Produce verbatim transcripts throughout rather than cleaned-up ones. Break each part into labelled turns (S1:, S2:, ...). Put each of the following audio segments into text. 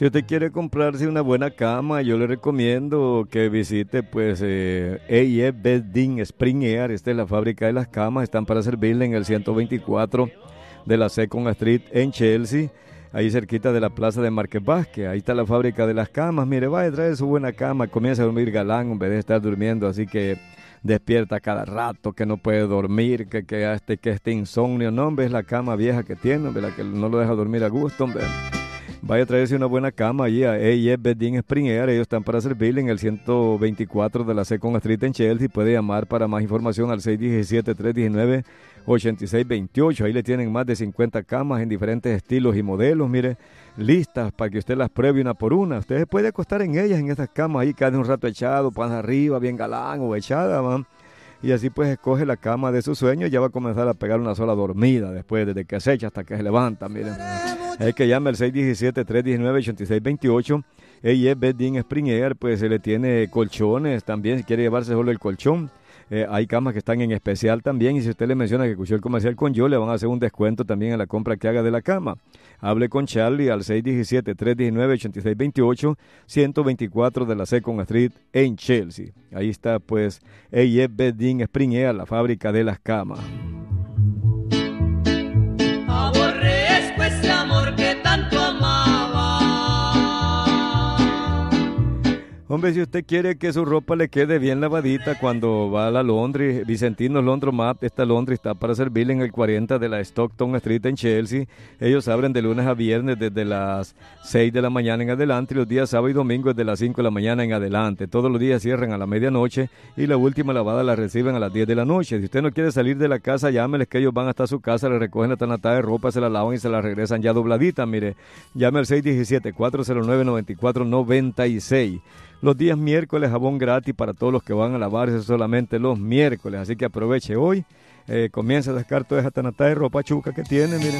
S1: Si usted quiere comprarse una buena cama, yo le recomiendo que visite pues eh, A E Bedding Spring Air. Esta es la fábrica de las camas, están para servirle en el ciento veinticuatro de la Second Street en Chelsea, ahí cerquita de la plaza de Marqués Vázquez. Ahí está la fábrica de las camas. Mire, vaya a traer su buena cama, comienza a dormir galán en vez de estar durmiendo así que despierta cada rato, que no puede dormir, que, que, este, que este insomnio. No, hombre, es la cama vieja que tiene, hombre, la que no lo deja dormir a gusto, hombre. Vaya a traerse una buena cama allí a A E Bedding Spring Air. Ellos están para servirle en el ciento veinticuatro de la Second Street en Chelsea. Puede llamar para más información al seis uno siete, tres uno nueve, ocho seis dos ocho. Ahí le tienen más de cincuenta camas en diferentes estilos y modelos, mire, listas para que usted las pruebe una por una. Usted se puede acostar en ellas, en esas camas ahí, quedarse un rato echado, panza arriba, bien galán o echada, man. Y así pues escoge la cama de su sueño y ya va a comenzar a pegar una sola dormida después, desde que se echa hasta que se levanta, miren. Es que llame al seis uno siete, tres uno nueve, ocho seis dos ocho. A E Bedding Spring Air, pues se le tiene colchones también, si quiere llevarse solo el colchón. Eh, hay camas que están en especial también, y si usted le menciona que escuchó el comercial con yo, le van a hacer un descuento también en la compra que haga de la cama. Hable con Charlie al seis uno siete, tres uno nueve, ocho seis dos ocho, ciento veinticuatro de la Second Street en Chelsea. Ahí está pues A E Bedding Spring Air, la fábrica de las camas.
S2: Aborrezco ese amor que tanto amaba.
S1: Hombre, si usted quiere que su ropa le quede bien lavadita cuando va a la laundry, Vicentino Laundromat, esta laundry está para servirle en el cuarenta de la Stockton Street en Chelsea. Ellos abren de lunes a viernes desde las seis de la mañana en adelante y los días sábado y domingo desde las cinco de la mañana en adelante. Todos los días cierran a la medianoche y la última lavada la reciben a las diez de la noche. Si usted no quiere salir de la casa, llámeles que ellos van hasta su casa, le recogen la tanatada de ropa, se la lavan y se la regresan ya dobladita. Mire, llame al seis uno siete, cuatro cero nueve, nueve cuatro nueve seis. Los días miércoles, jabón gratis para todos los que van a lavarse solamente los miércoles. Así que aproveche hoy. Eh, comienza a sacar toda esa tanatada de ropa chuca que tiene, miren.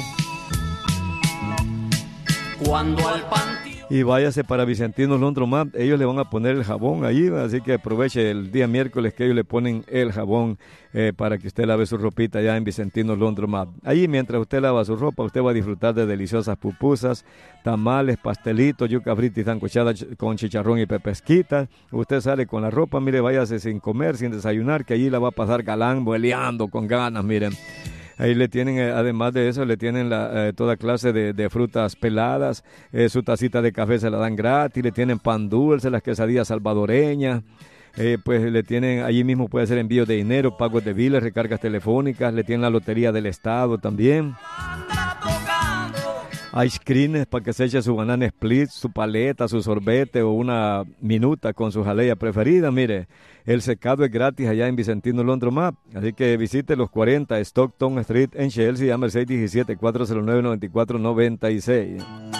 S2: Cuando al panteón.
S1: Y váyase para Vicentino Laundromat. Ellos le van a poner el jabón ahí. Así que aproveche el día miércoles que ellos le ponen el jabón eh, para que usted lave su ropita allá en Vicentino Laundromat. Ahí mientras usted lava su ropa, usted va a disfrutar de deliciosas pupusas, tamales, pastelitos, yuca frita y sancochada con chicharrón y pepesquitas. Usted sale con la ropa, mire, váyase sin comer, sin desayunar, que allí la va a pasar galán, boleando con ganas, miren. Ahí le tienen, eh, además de eso, le tienen la, eh, toda clase de, de frutas peladas, eh, su tacita de café se la dan gratis, le tienen pan dulce, las quesadillas salvadoreñas, eh, pues le tienen, allí mismo puede hacer envíos de dinero, pagos de biles, recargas telefónicas, le tienen la lotería del estado también. Ice creams para que se eche su banana split, su paleta, su sorbete o una minuta con su jalea preferida. Mire, el secado es gratis allá en Vicentino Laundromat. Así que visite los cuarenta Stockton Street en Chelsea. Llame al seis uno siete, cuatro cero nueve, nueve cuatro nueve seis.